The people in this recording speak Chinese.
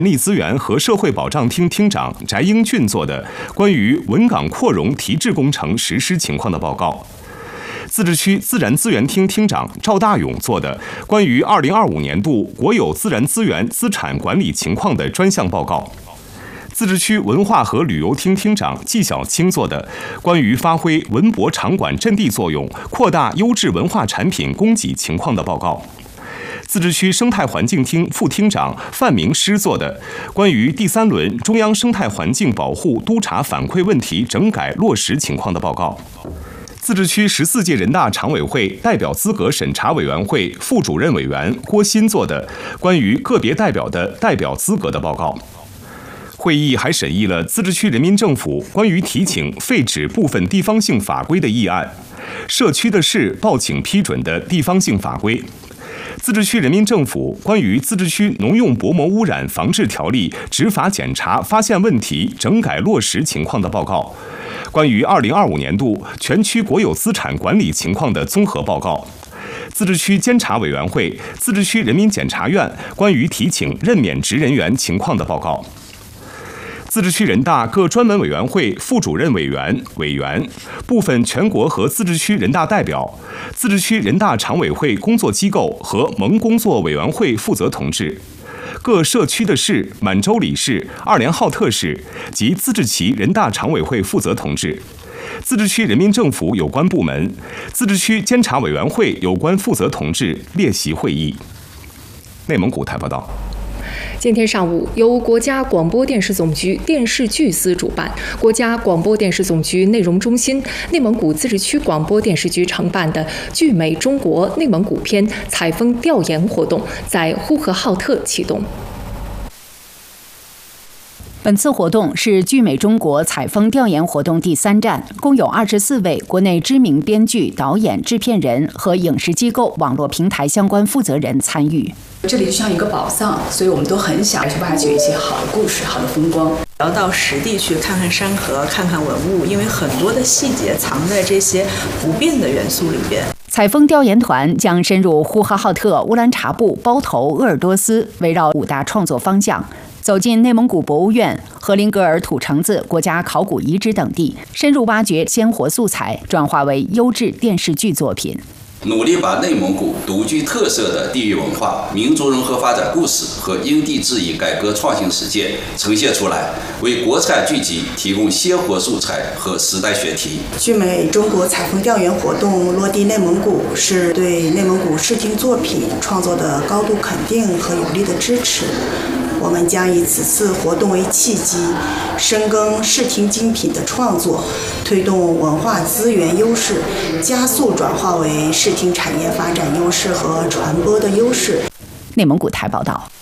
人力资源和社会保障厅厅长翟英俊做的关于文岗扩容提质工程实施情况的报告。自治区自然资源厅厅长赵大勇做的关于2025年度国有自然资源资产管理情况的专项报告。自治区文化和旅游厅厅长季小青做的关于发挥文博场馆阵地作用、扩大优质文化产品供给情况的报告。自治区生态环境厅副厅长范明师做的关于第3轮中央生态环境保护督查反馈问题整改落实情况的报告。自治区14届人大常委会代表资格审查委员会副主任委员郭鑫做的关于个别代表的代表资格的报告。会议还审议了自治区人民政府关于提请废止部分地方性法规的议案，社区的事报请批准的地方性法规，自治区人民政府关于自治区农用薄膜污染防治条例执法检查发现问题整改落实情况的报告，关于2025年度全区国有资产管理情况的综合报告，自治区监察委员会、自治区人民检察院关于提请任免职人员情况的报告。自治区人大各专门委员会副主任委员、委员、部分全国和自治区人大代表、自治区人大常委会工作机构和盟工作委员会负责同志、各社区的市、满洲里市、2连浩特市及自治旗人大常委会负责同志、自治区人民政府有关部门、自治区监察委员会有关负责同志列席会议。内蒙古台报道。 今天上午，由国家广播电视总局电视剧司主办，国家广播电视总局内容中心、内蒙古自治区广播电视局承办的“聚美中国内蒙古篇”采风调研活动在呼和浩特启动。 本次活动是聚美中国采风调研活动第3站，共有24位国内知名编剧、导演、制片人和影视机构、网络平台相关负责人参与。 这里就像一个宝藏，所以我们都很想去挖掘一些好的故事、好的风光。 要到实地去看看山河，看看文物，因为很多的细节藏在这些不变的元素里边。 采风调研团将深入呼和浩特、乌兰察布、包头、鄂尔多斯，围绕5大创作方向，走进内蒙古博物院、和林格尔土城子国家考古遗址等地，深入挖掘鲜活素材，转化为优质电视剧作品。 努力把内蒙古独具特色的地域文化、民族融合发展故事和因地制宜改革创新实践呈现出来，为国产剧集提供鲜活素材和时代选题。 聚美中国采风调研活动落地内蒙古，是对内蒙古视听作品创作的高度肯定和有力的支持。我们将以此次活动为契机，深耕视听精品的创作，推动文化资源优势加速转化为视听产业发展优势和传播的优势。 内蒙古台报道。